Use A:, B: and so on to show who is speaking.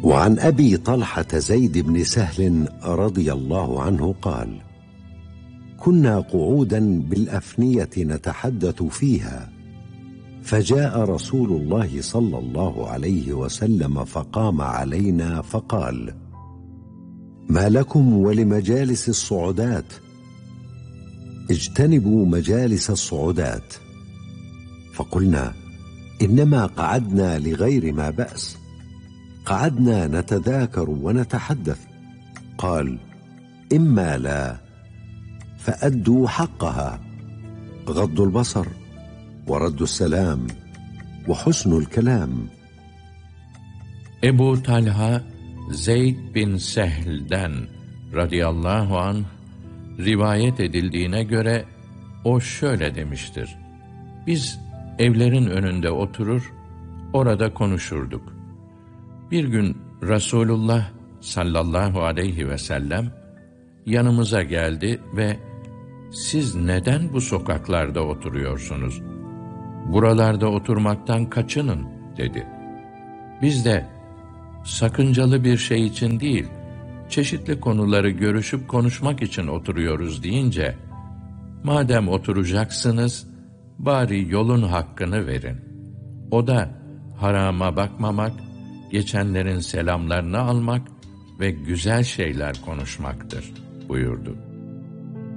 A: وعن أبي طلحة زيد بن سهل رضي الله عنه قال: كنا قعودا بالأفنية نتحدث فيها، فجاء رسول الله صلى الله عليه وسلم فقام علينا فقال: ما لكم ولمجالس الصعودات؟ اجتنبوا مجالس الصعودات. فقلنا: إنما قعدنا لغير ما بأس، قعدنا نتذاكر ونتحدث. قال: إما لا، فأدوا حقها: غض البصر، ورد السلام، وحسن الكلام.
B: Ebu Talha Zeyd bin Sehl'den radıyallahu anh rivayet edildiğine göre o şöyle demiştir: Biz evlerin önünde oturur, orada konuşurduk. Bir gün Resulullah sallallahu aleyhi ve sellem yanımıza geldi ve "Siz neden bu sokaklarda oturuyorsunuz? Buralarda oturmaktan kaçının," dedi. Biz de sakıncalı bir şey için değil, çeşitli konuları görüşüp konuşmak için oturuyoruz deyince, madem oturacaksınız, bari yolun hakkını verin. O da harama bakmamak, geçenlerin selamlarını almak ve güzel şeyler konuşmaktır buyurdu.